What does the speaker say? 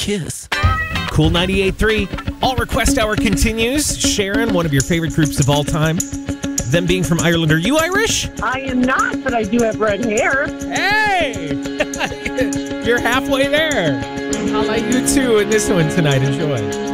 Kiss. Cool 98.3. All Request Hour continues. Sharon, one of your favorite groups of all time. Them being from Ireland. Are you Irish? I am not, but I do have red hair. Hey! You're halfway there. I'll let you two in this one tonight. Enjoy.